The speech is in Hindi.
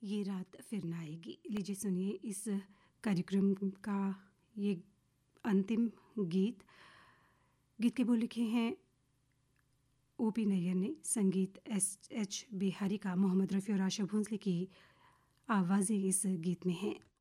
ये रात फिर ना आएगी। लीजिए सुनिए इस कार्यक्रम का ये अंतिम गीत। गीत के बोल लिखे हैं O.P. नैयर ने, संगीत S.H. बिहारी का, मोहम्मद रफ़ी और आशा भोंसले की आवाज़ें इस गीत में हैं।